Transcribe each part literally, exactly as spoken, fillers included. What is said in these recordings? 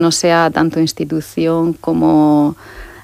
no sea tanto institución como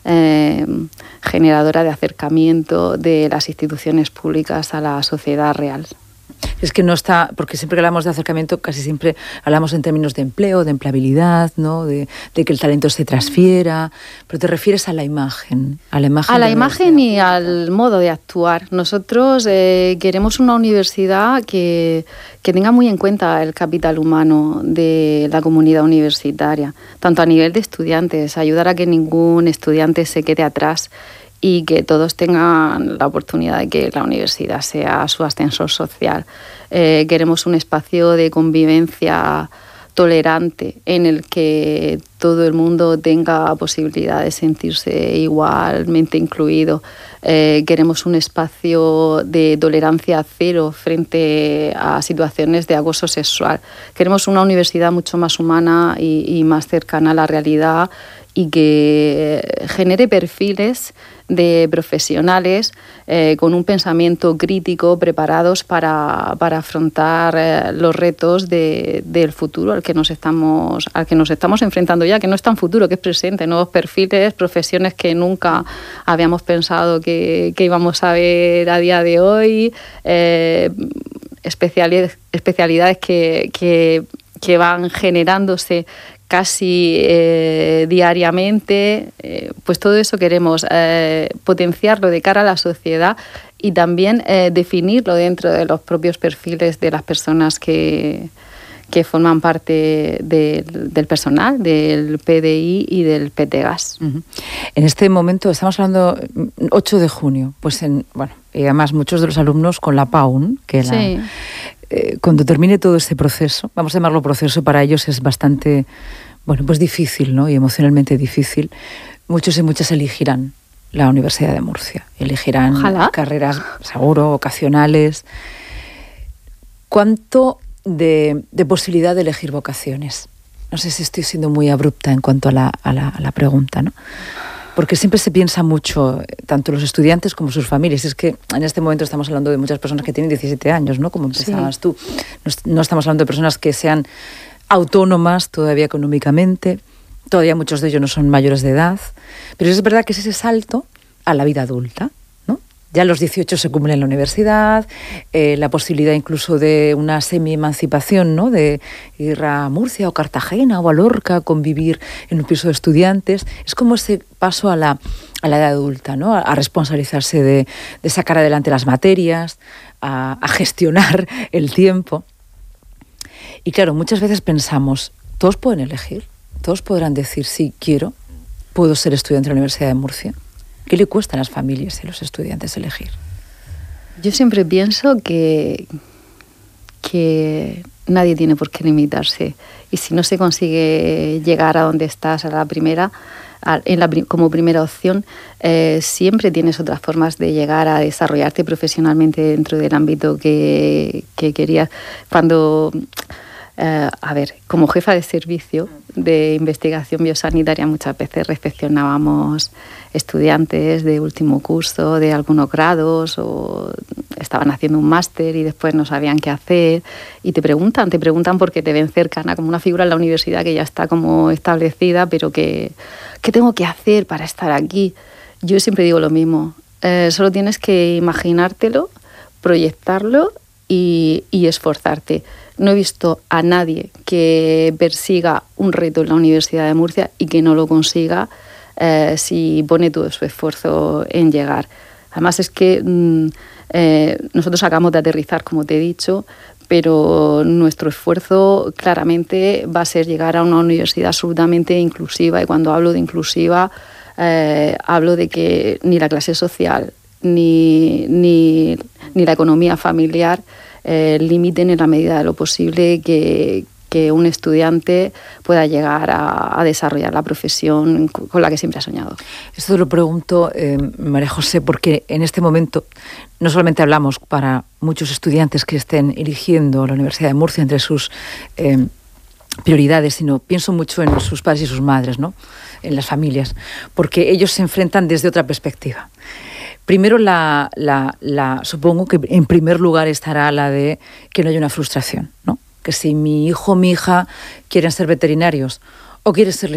eh, generadora de acercamiento de las instituciones públicas a la sociedad real. Es que no está, porque siempre que hablamos de acercamiento casi siempre hablamos en términos de empleo, de empleabilidad, ¿no? de, de que el talento se transfiera, pero te refieres a la imagen, a la imagen, a la imagen y al modo de actuar. Nosotros eh, queremos una universidad que, que tenga muy en cuenta el capital humano de la comunidad universitaria, tanto a nivel de estudiantes, ayudar a que ningún estudiante se quede atrás y que todos tengan la oportunidad de que la universidad sea su ascensor social. Eh, queremos un espacio de convivencia tolerante en el que todo el mundo tenga posibilidad de sentirse igualmente incluido. Eh, queremos un espacio de tolerancia cero frente a situaciones de acoso sexual. Queremos una universidad mucho más humana y, y más cercana a la realidad y que genere perfiles de profesionales eh, con un pensamiento crítico, preparados para, para afrontar eh, los retos de, del futuro al que nos estamos al que nos estamos enfrentando ya, que no es tan futuro, que es presente, nuevos perfiles, profesiones que nunca habíamos pensado que, que íbamos a ver a día de hoy, eh, especialidades, especialidades que, que, que van generándose casi eh, diariamente. Eh, pues todo eso queremos eh, potenciarlo de cara a la sociedad y también eh, definirlo dentro de los propios perfiles de las personas que, que forman parte de, del personal, del P D I y del P T Gas. Uh-huh. En este momento estamos hablando ocho de junio, pues en, bueno, y además muchos de los alumnos con la P A U N, que la, sí. eh, cuando termine todo este proceso, vamos a llamarlo proceso, para ellos es bastante, bueno, pues difícil, ¿no? Y emocionalmente difícil. Muchos y muchas elegirán la Universidad de Murcia, elegirán Ojalá. carreras, seguro, vocacionales. ¿Cuánto de, de posibilidad de elegir vocaciones? No sé si estoy siendo muy abrupta en cuanto a la, a la, a la pregunta, ¿no? Porque siempre se piensa mucho, tanto los estudiantes como sus familias. Es que en este momento estamos hablando de muchas personas que tienen diecisiete años, ¿no? Como empezabas sí. tú. No, no estamos hablando de personas que sean autónomas todavía económicamente. Todavía muchos de ellos no son mayores de edad. Pero es verdad que es ese salto a la vida adulta, ¿no? Ya a los dieciocho se cumple en la universidad, eh, la posibilidad incluso de una semi-emancipación, ¿no? De ir a Murcia o Cartagena o a Lorca, convivir en un piso de estudiantes. Es como ese paso a la, a la edad adulta, ¿no? A, a responsabilizarse de, de sacar adelante las materias, a, a gestionar el tiempo. Y claro, muchas veces pensamos, ¿todos pueden elegir? ¿Todos podrán decir, sí, quiero, puedo ser estudiante de la Universidad de Murcia? ¿Qué le cuesta a las familias y a los estudiantes elegir? Yo siempre pienso que, que nadie tiene por qué limitarse. Y si no se consigue llegar a donde estás a la primera, a, en la, como primera opción, eh, siempre tienes otras formas de llegar a desarrollarte profesionalmente dentro del ámbito que, que querías. Cuando... Uh, a ver, como jefa de servicio de investigación biosanitaria muchas veces recepcionábamos estudiantes de último curso, de algunos grados, o estaban haciendo un máster y después no sabían qué hacer, y te preguntan, te preguntan porque te ven cercana, como una figura en la universidad que ya está como establecida, pero que, ¿qué tengo que hacer para estar aquí? Yo siempre digo lo mismo, eh, solo tienes que imaginártelo, proyectarlo y, y esforzarte. No he visto a nadie que persiga un reto en la Universidad de Murcia y que no lo consiga eh, si pone todo su esfuerzo en llegar. Además es que mm, eh, nosotros acabamos de aterrizar, como te he dicho, pero nuestro esfuerzo claramente va a ser llegar a una universidad absolutamente inclusiva. Y cuando hablo de inclusiva, eh, hablo de que ni la clase social ni, ni, ni la economía familiar Eh, limiten en la medida de lo posible que, que un estudiante pueda llegar a, a desarrollar la profesión con la que siempre ha soñado. Esto te lo pregunto, eh, María José, porque en este momento no solamente hablamos para muchos estudiantes que estén eligiendo la Universidad de Murcia entre sus eh, prioridades, sino pienso mucho en sus padres y sus madres, ¿no? En las familias, porque ellos se enfrentan desde otra perspectiva. Primero, la, la, la, supongo que en primer lugar estará la de que no haya una frustración, ¿no? Que si mi hijo o mi hija quieren ser veterinarios ¿O quieres ser